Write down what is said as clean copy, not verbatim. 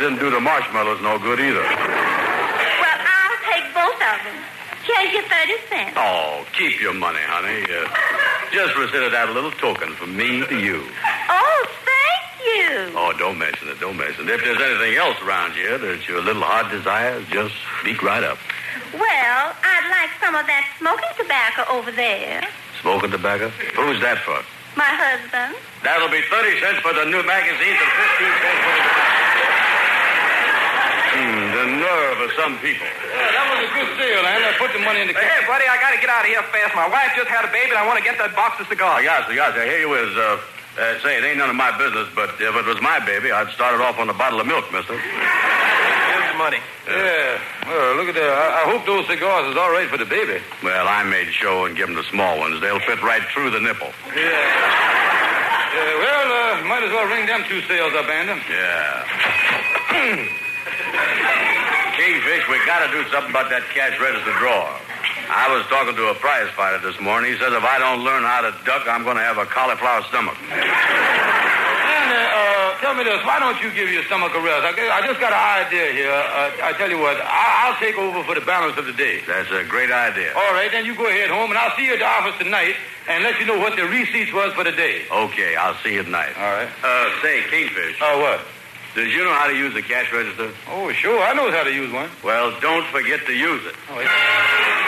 didn't do the marshmallows no good either. Well, I'll take both of them. Here's your 30 cents. Oh, keep your money, honey. Just consider that a little token from me to you. Oh, thank you. Oh, don't mention it. Don't mention it. If there's anything else around here that your little heart desires, just speak right up. Well, I'd like some of that smoking tobacco over there. Smoking tobacco? Who's that for? My husband. That'll be 30 cents for the new magazines and 15 cents for the tobacco. The nerve of some people. Yeah, that was a good sale, man. I put the money in the cash. Hey, buddy, I got to get out of here fast. My wife just had a baby, and I want to get that box of cigars. Yes, here you is. Say, it ain't none of my business, but if it was my baby, I'd start it off on a bottle of milk, mister. Here's the money. Yeah. Well, look at that. I hope those cigars is all right for the baby. Well, I made show and give them the small ones. They'll fit right through the nipple. Well, might as well ring them 2 sales up, Andrew. Yeah. Kingfish, we got to do something about that cash register drawer. I was talking to a prize fighter this morning. He says if I don't learn how to duck, I'm going to have a cauliflower stomach. And tell me this. Why don't you give your stomach a rest? I just got an idea here. I tell you what. I'll take over for the balance of the day. That's a great idea. All right, then you go ahead home, and I'll see you at the office tonight and let you know what the receipts was for the day. Okay, I'll see you tonight. All right. Say, Kingfish. What? Did you know how to use the cash register? Oh, sure. I knows how to use one. Well, don't forget to use it. Oh, yeah.